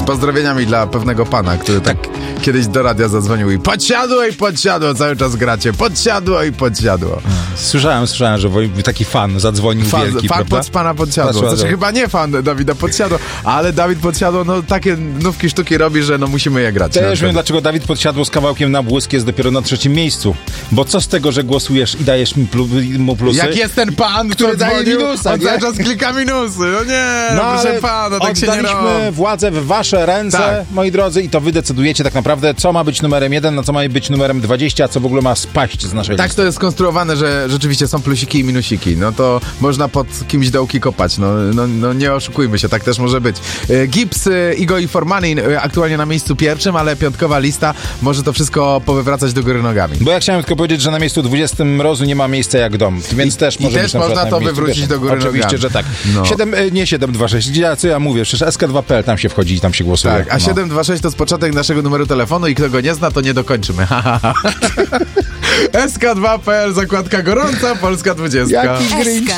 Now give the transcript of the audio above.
pozdrowieniami dla pewnego pana, który tak kiedyś do radia zadzwonił i podsiadło, cały czas gracie, podsiadło. Słyszałem, że taki fan zadzwonił wielki, fan prawda? pana Podsiadło. Znaczy chyba nie fan Dawida Podsiadło, ale Dawid Podsiadło, no takie nówki sztuki robi, że no musimy je grać. Też wiem, dlaczego Dawid Podsiadło z kawałkiem Na błysk jest dopiero na 3. miejscu. Bo co z tego, że głosujesz i dajesz mu plusy? Jak jest ten pan, który daje minusa, on cały czas klika minusy. No nie, proszę pana, tak się nie robi. Oddaliśmy władzę w wasze ręce, moi drodzy, i to wy decydujecie tak naprawdę, co ma być numerem 1, a co ma być numerem 20, a co w ogóle ma spaść z naszej listy. Tak to jest skonstruowane, że rzeczywiście są plusiki i minusiki. No to można pod kimś dołki kopać. No nie oszukujmy się, tak też może być. Gibbs, Igo i Formanin aktualnie na miejscu 1, ale piątkowa lista może to wszystko powywracać do góry nogami. Bo ja chciałem tylko powiedzieć, że na miejscu 20 Mrozu nie ma miejsca jak dom, więc też może być można to wywrócić do góry nogami. Oczywiście, że tak. No. 726, co ja mówię, przecież SK2.pl, tam się wchodzi i tam się głosuje. Tak, a 726 to jest początek naszego numeru telefonu i kto go nie zna, to nie dokończymy. SK2.pl, zakładka gorąca, Polska 20. Jaki